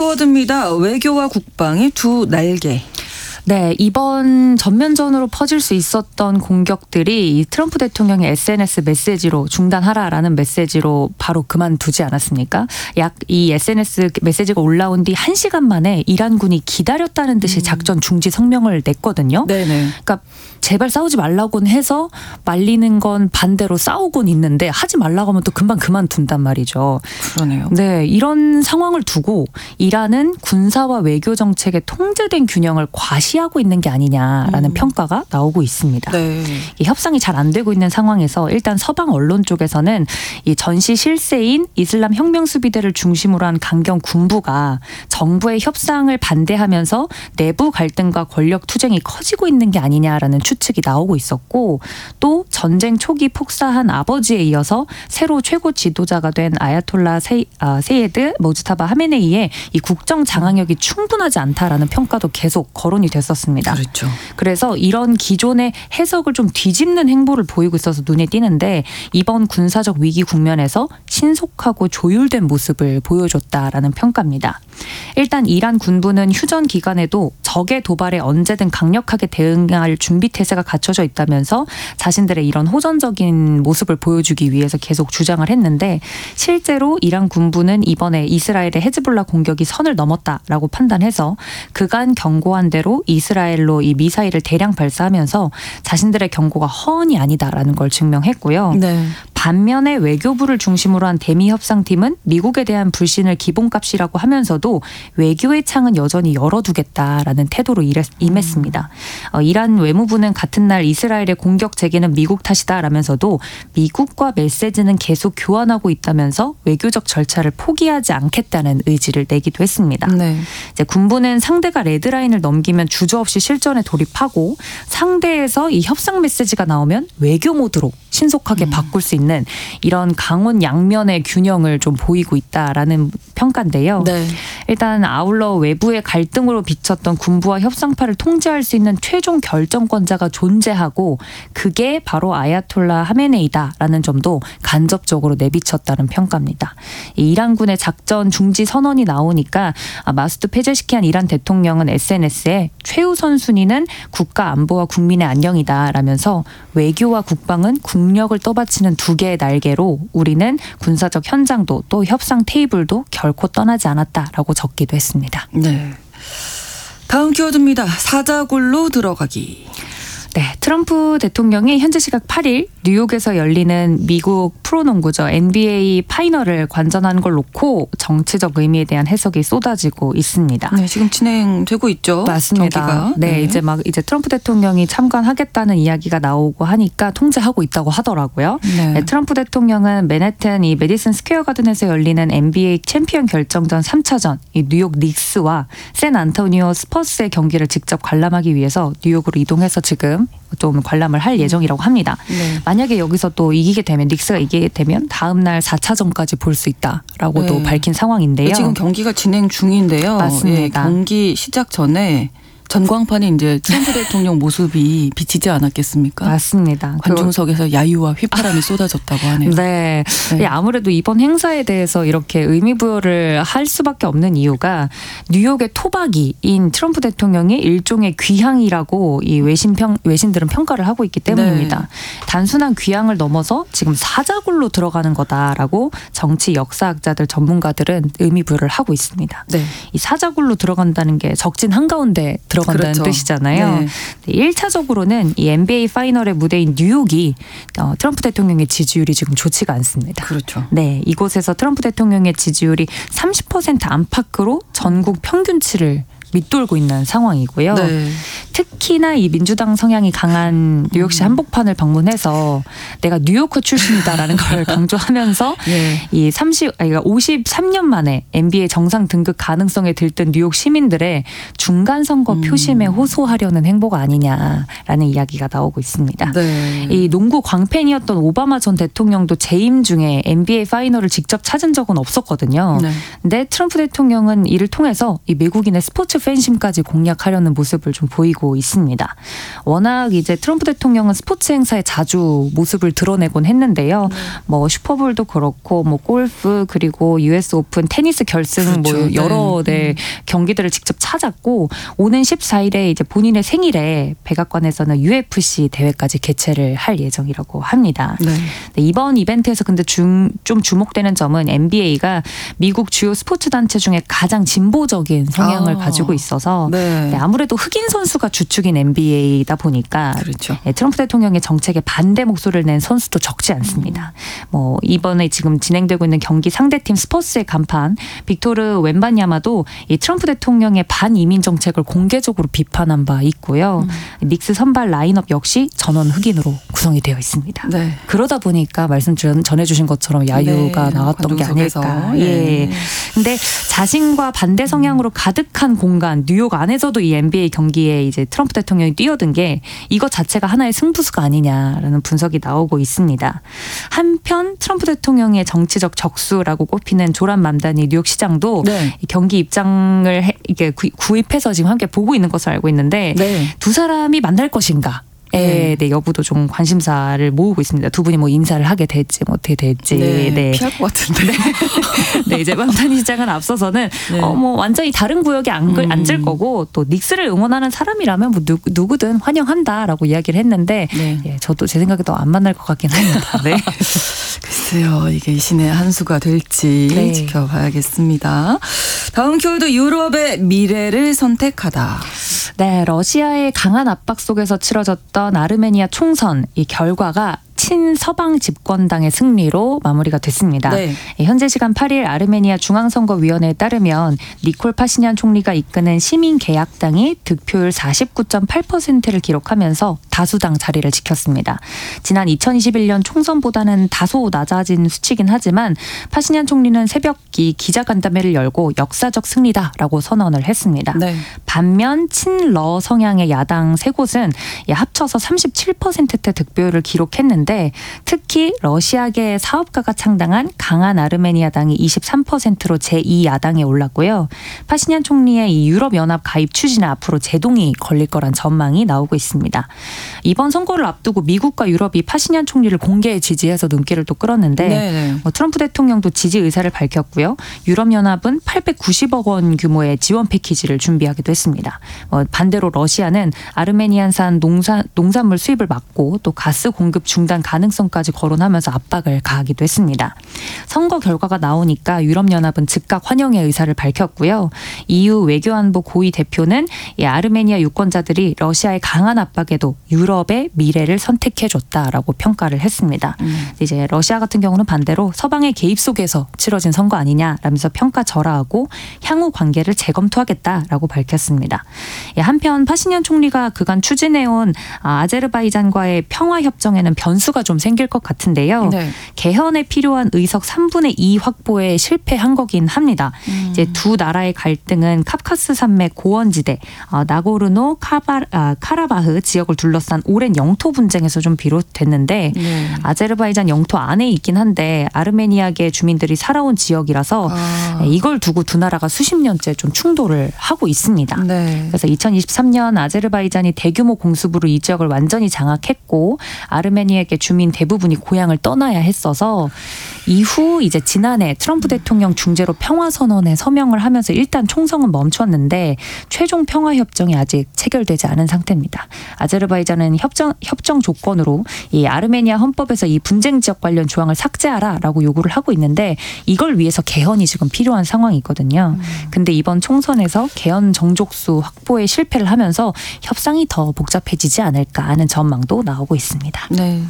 키워드입니다. 외교와 국방의 두 날개. 네, 이번 전면전으로 퍼질 수 있었던 공격들이 이 트럼프 대통령의 SNS 메시지로 중단하라라는 메시지로 바로 그만두지 않았습니까? 약 이 SNS 메시지가 올라온 뒤 1시간 만에 이란군이 기다렸다는 듯이 작전 중지 성명을 냈거든요. 네네. 그러니까 제발 싸우지 말라고는 해서 말리는 건 반대로 싸우곤 있는데 하지 말라고 하면 또 금방 그만둔단 말이죠. 그러네요. 네, 이런 상황을 두고 이란은 군사와 외교 정책의 통제된 균형을 과시하고 있는 게 아니냐라는 평가가 나오고 있습니다. 네. 이 협상이 잘 안 되고 있는 상황에서 일단 서방 언론 쪽에서는 이 전시 실세인 이슬람 혁명 수비대를 중심으로 한 강경 군부가 정부의 협상을 반대하면서 내부 갈등과 권력 투쟁이 커지고 있는 게 아니냐라는 추측이 나오고 있었고, 또 전쟁 초기 폭사한 아버지에 이어서 새로 최고 지도자가 된 아야톨라 세예드 모즈타바 하메네이의 이 국정 장악력이 충분하지 않다라는 평가도 계속 거론이 됐었습니다. 그렇죠. 그래서 이런 기존의 해석을 좀 뒤집는 행보를 보이고 있어서 눈에 띄는데, 이번 군사적 위기 국면에서 신속하고 조율된 모습을 보여줬다라는 평가입니다. 일단 이란 군부는 휴전 기간에도 적의 도발에 언제든 강력하게 대응할 준비 태세가 갖춰져 있다면서 자신들의 이런 호전적인 모습을 보여주기 위해서 계속 주장을 했는데, 실제로 이란 군부는 이번에 이스라엘의 헤즈볼라 공격이 선을 넘었다라고 판단해서 그간 경고한 대로 이스라엘로 이 미사일을 대량 발사하면서 자신들의 경고가 허언이 아니다라는 걸 증명했고요. 네. 반면에 외교부를 중심으로 한 대미 협상팀은 미국에 대한 불신을 기본값이라고 하면서도 외교의 창은 여전히 열어두겠다라는 태도로 임했습니다. 이란 외무부는 같은 날 이스라엘의 공격 재개는 미국 탓이다라면서도 미국과 메시지는 계속 교환하고 있다면서 외교적 절차를 포기하지 않겠다는 의지를 내기도 했습니다. 네. 이제 군부는 상대가 레드라인을 넘기면 주저없이 실전에 돌입하고, 상대에서 이 협상 메시지가 나오면 외교 모드로 신속하게 바꿀 수 있는 이런 강원 양면의 균형을 좀 보이고 있다라는 평가인데요. 네. 일단 아울러 외부의 갈등으로 비쳤던 군부와 협상파를 통제할 수 있는 최종 결정권자가 존재하고, 그게 바로 아야톨라 하메네이다라는 점도 간접적으로 내비쳤다는 평가입니다. 이 이란군의 작전 중지 선언이 나오니까 마수드 페제시키안 이란 대통령은 SNS에 최우선 순위는 국가 안보와 국민의 안녕이다라면서 외교와 국방은 국력을 떠받치는 두 개의 날개로 우리는 군사적 현장도 또 협상 테이블도 결코 떠나지 않았다라고 적기도 했습니다. 네. 다음 키워드입니다. 사자굴로 들어가기. 네, 트럼프 대통령이 현지 시각 8일 뉴욕에서 열리는 미국 프로농구죠. NBA 파이널을 관전하는 걸 놓고 정치적 의미에 대한 해석이 쏟아지고 있습니다. 네, 지금 진행되고 있죠. 맞습니다. 경기가. 네, 이제 트럼프 대통령이 참관하겠다는 이야기가 나오고 하니까 통제하고 있다고 하더라고요. 네. 네, 트럼프 대통령은 맨해튼 이 메디슨 스퀘어 가든에서 열리는 NBA 챔피언 결정전 3차전 이 뉴욕 닉스와 샌 안토니오 스퍼스의 경기를 직접 관람하기 위해서 뉴욕으로 이동해서 지금 좀 관람을 할 예정이라고 합니다. 네. 만약에 여기서 또 이기게 되면, 닉스가 이기게 되면 다음 날 4차전까지 볼 수 있다라고도 네. 밝힌 상황인데요. 지금 경기가 진행 중인데요. 맞습니다. 예, 경기 시작 전에 전광판에 이제 트럼프 대통령 모습이 비치지 않았겠습니까? 맞습니다. 관중석에서 야유와 휘파람이 쏟아졌다고 하네요. 네. 네. 아무래도 이번 행사에 대해서 이렇게 의미부여를 할 수밖에 없는 이유가 뉴욕의 토박이인 트럼프 대통령이 일종의 귀향이라고 이 외신들은 평가를 하고 있기 때문입니다. 네. 단순한 귀향을 넘어서 지금 사자굴로 들어가는 거다라고 정치 역사학자들 전문가들은 의미부여를 하고 있습니다. 네. 이 사자굴로 들어간다는 게 적진 한가운데 들어간다는 그렇죠. 뜻이잖아요. 네. 1차적으로는 이 NBA 파이널의 무대인 뉴욕이 트럼프 대통령의 지지율이 지금 좋지가 않습니다. 그렇죠. 네, 이곳에서 트럼프 대통령의 지지율이 30% 안팎으로 전국 평균치를 밑돌고 있는 상황이고요. 네. 특히나 이 민주당 성향이 강한 뉴욕시 한복판을 방문해서 내가 뉴요커 출신이다라는 걸 강조하면서 네. 이 53년 만에 NBA 정상 등극 가능성에 들뜬 뉴욕 시민들의 중간 선거 표심에 호소하려는 행보가 아니냐라는 이야기가 나오고 있습니다. 네. 이 농구 광팬이었던 오바마 전 대통령도 재임 중에 NBA 파이널을 직접 찾은 적은 없었거든요. 네. 근데 트럼프 대통령은 이를 통해서 이 외국인의 스포츠 팬심까지 공략하려는 모습을 좀 보이고 있습니다. 있습니다. 워낙 이제 트럼프 대통령은 스포츠 행사에 자주 모습을 드러내곤 했는데요. 뭐 슈퍼볼도 그렇고 뭐 골프 그리고 US 오픈 테니스 결승 그렇죠. 뭐 여러 경기들을 직접 찾았고 오는 14일에 이제 본인의 생일에 백악관에서는 UFC 대회까지 개최를 할 예정이라고 합니다. 네. 이번 이벤트에서 근데 좀 주목되는 점은 NBA가 미국 주요 스포츠 단체 중에 가장 진보적인 성향을 가지고 있어서 네. 아무래도 흑인 선수가 주축인 NBA다 보니까 그렇죠. 트럼프 대통령의 정책에 반대 목소리를 낸 선수도 적지 않습니다. 뭐 이번에 지금 진행되고 있는 경기 상대팀 스퍼스의 간판 빅토르 웬바냐마도 이 트럼프 대통령의 반이민 정책을 공개적으로 비판한 바 있고요. 닉스 선발 라인업 역시 전원 흑인으로 구성이 되어 있습니다. 네. 그러다 보니까 말씀 전해주신 것처럼 야유가 나왔던 게 아닐까. 예. 근데 자신과 반대 성향으로 가득한 공간 뉴욕 안에서도 이 NBA 경기에 이제 트럼프 대통령이 뛰어든 게 이것 자체가 하나의 승부수가 아니냐라는 분석이 나오고 있습니다. 한편 트럼프 대통령의 정치적 적수라고 꼽히는 조란 맘다니 뉴욕 시장도 이 경기 입장을 이렇게 구입해서 지금 함께 보고 있는 것을 알고 있는데 두 사람이 만날 것인가? 네, 여부도 좀 관심사를 모으고 있습니다. 두 분이 뭐 인사를 하게 될지 뭐 어떻게 될지. 피할 것 같은데. 네, 이제 맘다니 시장은 앞서서는 뭐 완전히 다른 구역에 앉을 거고 또 닉스를 응원하는 사람이라면 뭐 누구든 환영한다라고 이야기를 했는데 예, 저도 제 생각에도 안 만날 것 같긴 합니다. 네. 글쎄요, 이게 신의 한 수가 될지 지켜봐야겠습니다. 다음 키워드 유럽의 미래를 선택하다. 네, 러시아의 강한 압박 속에서 치러졌던 아르메니아 총선 이 결과가 친서방 집권당의 승리로 마무리가 됐습니다. 현재 시간 8일 아르메니아 중앙선거위원회에 따르면 니콜 파시냔 총리가 이끄는 시민개혁당이 득표율 49.8%를 기록하면서 다수당 자리를 지켰습니다. 지난 2021년 총선보다는 다소 낮아진 수치긴 하지만 파시냔 총리는 새벽 기자간담회를 열고 역사적 승리다라고 선언을 했습니다. 반면 친러 성향의 야당 세 곳은 합쳐서 37%대 득표율을 기록했는데 특히 러시아계 사업가가 창당한 강한 아르메니아당이 23%로 제2야당에 올랐고요. 파시냔 총리의 이 유럽연합 가입 추진에 앞으로 제동이 걸릴 거란 전망이 나오고 있습니다. 이번 선거를 앞두고 미국과 유럽이 파시냔 총리를 공개 지지해서 눈길을 또 끌었는데 트럼프 대통령도 지지 의사를 밝혔고요. 유럽연합은 890억 원 규모의 지원 패키지를 준비하기도 했습니다. 반대로 러시아는 아르메니안산 농산물 수입을 막고 또 가스 공급 중단 가능성까지 거론하면서 압박을 가하기도 했습니다. 선거 결과가 나오니까 유럽연합은 즉각 환영의 의사를 밝혔고요. EU 외교안보 고위 대표는 이 아르메니아 유권자들이 러시아의 강한 압박에도 유럽의 미래를 선택해줬다라고 평가를 했습니다. 이제 러시아 같은 경우는 반대로 서방의 개입 속에서 치러진 선거 아니냐라면서 평가절하하고 향후 관계를 재검토하겠다라고 밝혔습니다. 한편 파시냔 총리가 그간 추진해온 아제르바이잔과의 평화협정에는 변수가 좀 생길 것 같은데요. 개헌에 필요한 의석 3분의 2 확보에 실패한 거긴 합니다. 이제 두 나라의 갈등은 카프카스 산맥 고원지대, 나고르노 카라바흐 지역을 둘러싼 오랜 영토 분쟁에서 좀 비롯됐는데 아제르바이잔 영토 안에 있긴 한데 아르메니아계 주민들이 살아온 지역이라서 이걸 두고 두 나라가 수십 년째 좀 충돌을 하고 있습니다. 그래서 2023년 아제르바이잔이 대규모 공습으로 이 지역을 완전히 장악했고 아르메니아계 주민 대부분이 고향을 떠나야 했어서 이후 이제 지난해 트럼프 대통령 중재로 평화선언에 서명을 하면서 일단 총성은 멈췄는데 최종 평화협정이 아직 체결되지 않은 상태입니다. 아제르바이잔은 협정 조건으로 이 아르메니아 헌법에서 이 분쟁 지역 관련 조항을 삭제하라라고 요구를 하고 있는데 이걸 위해서 개헌이 지금 필요한 상황이거든요. 근데 이번 총선에서 개헌 정족수 확보에 실패를 하면서 협상이 더 복잡해지지 않을까 하는 전망도 나오고 있습니다.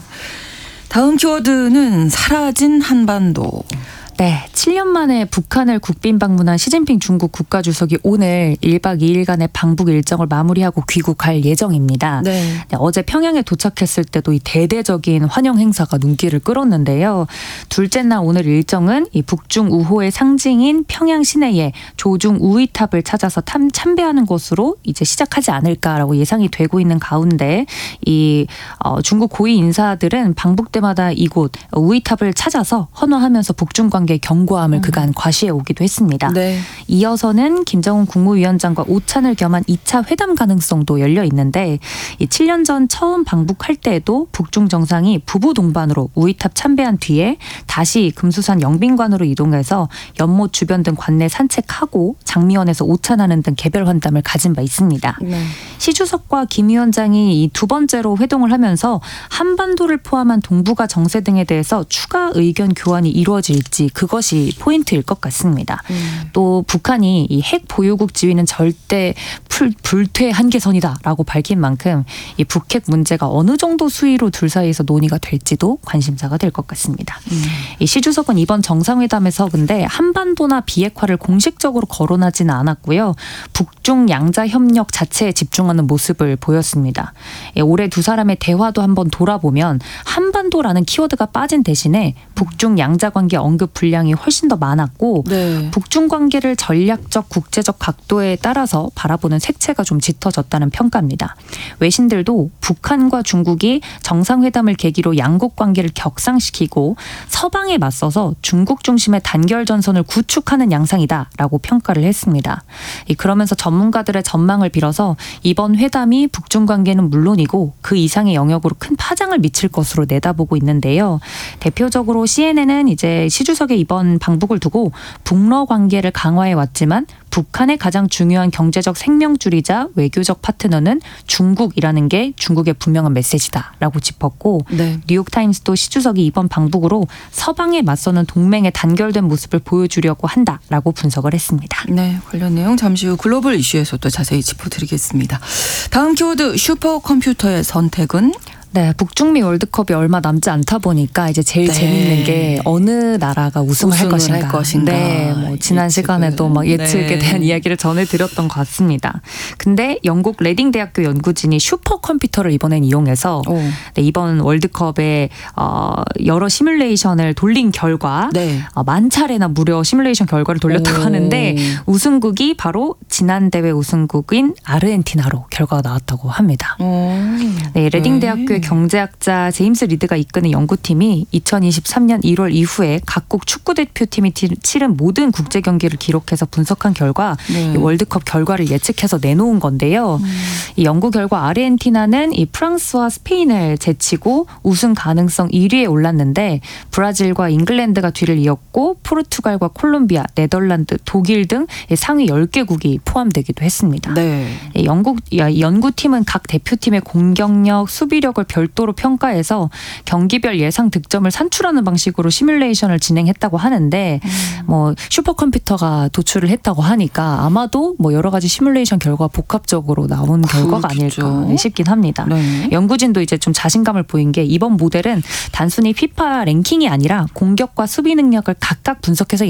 다음 키워드는 사라진 한반도. 네, 7년 만에 북한을 국빈 방문한 시진핑 중국 국가주석이 오늘 1박 2일간의 방북 일정을 마무리하고 귀국할 예정입니다. 어제 평양에 도착했을 때도 이 대대적인 환영 행사가 눈길을 끌었는데요. 둘째 날 오늘 일정은 이 북중 우호의 상징인 평양 시내에 조중 우이탑을 찾아서 참배하는 것으로 이제 시작하지 않을까라고 예상이 되고 있는 가운데 이 중국 고위 인사들은 방북 때마다 이곳 우이탑을 찾아서 헌화하면서 북중 관계 관계의 견고함을 그간 과시해 오기도 했습니다. 네. 이어서는 김정은 국무위원장과 오찬을 겸한 2차 회담 가능성도 열려 있는데 7년 전 처음 방북할 때에도 북중 정상이 부부 동반으로 우이탑 참배한 뒤에 다시 금수산 영빈관으로 이동해서 연못 주변 등 관내 산책하고 장미원에서 오찬하는 등 개별 환담을 가진 바 있습니다. 네. 시 주석과 김 위원장이 이 두 번째로 회동을 하면서 한반도를 포함한 동북아 정세 등에 대해서 추가 의견 교환이 이루어질지 그것이 포인트일 것 같습니다. 또 북한이 이 핵 보유국 지위는 절대 불퇴 한계선이다라고 밝힌 만큼 이 북핵 문제가 어느 정도 수위로 둘 사이에서 논의가 될지도 관심사가 될 것 같습니다. 이 시 주석은 이번 정상회담에서 근데 한반도나 비핵화를 공식적으로 거론하지는 않았고요. 북중 양자 협력 자체에 집중하는 모습을 보였습니다. 올해 두 사람의 대화도 한번 돌아보면 한반도라는 키워드가 빠진 대신에 북중 양자 관계 언급 분량이 훨씬 더 많았고 네. 북중 관계를 전략적 국제적 각도에 따라서 바라보는 색채가 좀 짙어졌다는 평가입니다. 외신들도 북한과 중국이 정상회담을 계기로 양국 관계를 격상시키고 서방에 맞서서 중국 중심의 단결 전선을 구축하는 양상이다라고 평가를 했습니다. 그러면서 전문가들의 전망을 빌어서 이번 회담이 북중 관계는 물론이고 그 이상의 영역으로 큰 파장을 미칠 것으로 내다보고 있는데요. 대표적으로 CNN은 이제 시 주석의 이번 방북을 두고 북러 관계를 강화해 왔지만 북한의 가장 중요한 경제적 생명줄이자 외교적 파트너는 중국이라는 게 중국의 분명한 메시지다라고 짚었고 네. 뉴욕타임스도 시 주석이 이번 방북으로 서방에 맞서는 동맹의 단결된 모습을 보여주려고 한다라고 분석을 했습니다. 네, 관련 내용 잠시 후 글로벌 이슈에서 또 자세히 짚어드리겠습니다. 다음 키워드 슈퍼컴퓨터의 선택은? 네, 북중미 월드컵이 얼마 남지 않다 보니까 이제 제일 네. 재밌는 게 어느 나라가 우승을 할 것인가. 네, 뭐 지난 시간에도 막 예측에 대한 이야기를 전해드렸던 것 같습니다. 근데 영국 레딩 대학교 연구진이 슈퍼컴퓨터를 이번엔 이용해서 네, 이번 월드컵에 여러 시뮬레이션을 돌린 결과 네. 만 차례나 무려 시뮬레이션 결과를 돌렸다고 하는데 우승국이 바로 지난 대회 우승국인 아르헨티나로 결과가 나왔다고 합니다. 네, 레딩 대학교의 경제학자 제임스 리드가 이끄는 연구팀이 2023년 1월 이후에 각국 축구대표팀이 치른 모든 국제 경기를 기록해서 분석한 결과 이 월드컵 결과를 예측해서 내놓은 건데요. 이 연구 결과 아르헨티나는 이 프랑스와 스페인을 제치고 우승 가능성 1위에 올랐는데 브라질과 잉글랜드가 뒤를 이었고 포르투갈과 콜롬비아, 네덜란드, 독일 등 상위 10개국이 포함되기도 했습니다. 네. 연구팀은 각 대표팀의 공격력, 수비력을 별도로 평가해서 경기별 예상 득점을 산출하는 방식으로 시뮬레이션을 진행했다고 하는데 뭐 슈퍼컴퓨터가 도출을 했다고 하니까 아마도 뭐 여러 가지 시뮬레이션 결과 복합적으로 나온 결과가 아닐까 싶긴 합니다. 네. 연구진도 이제 좀 자신감을 보인 게 이번 모델은 단순히 피파 랭킹이 아니라 공격과 수비 능력을 각각 분석해서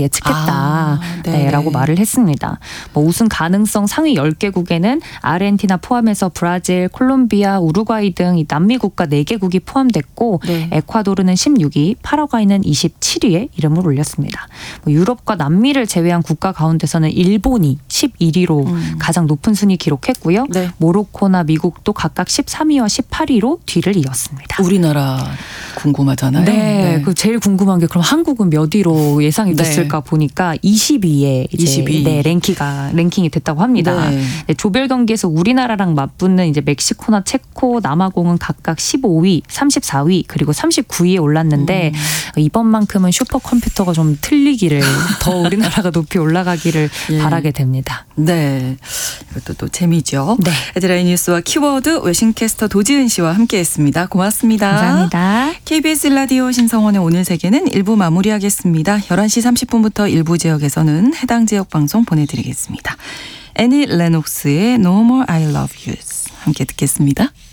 예측했다라고 말을 했습니다. 뭐 우승 가능성 상위 10개국에는 아르헨티나 포함해서 브라질, 콜롬비아, 우루과이 등 남미 국가 4개국이 포함됐고 에콰도르는 16위, 파라과이는 27위에 이름을 올렸습니다. 뭐 유럽과 남미를 제외한 국가 가운데서는 일본이 11위로 가장 높은 순위 기록했고요. 네. 모로코나 미국도 각각 13위와 18위로 뒤를 이었습니다. 우리나라 궁금하잖아요. 네, 그 제일 궁금한 게 그럼 한국은 몇 위로 예상이 됐을까 보니까 20위에 이제 22. 네, 랭킹이 됐다고 합니다. 네, 조별 경기에서 우리나라랑 맞붙는 이제 멕시코나 체코, 남아공은 각각 15위, 34위 그리고 39위에 올랐는데 이번만큼은 슈퍼컴퓨터가 좀 틀리기를 더 우리나라가 높이 올라가기를 바라게 됩니다. 네, 이것도 또 재미죠. 네. 헤드라인 뉴스와 키워드 외신캐스터 도지은 씨와 함께했습니다. 고맙습니다. 감사합니다. KBS 라디오 신성원의 오늘 세계는 1부 마무리하겠습니다. 11시 30분부터 일부 지역에서는 해당 지역 방송 보내드리겠습니다. 애니 레녹스의 No More I Love You 함께 듣겠습니다.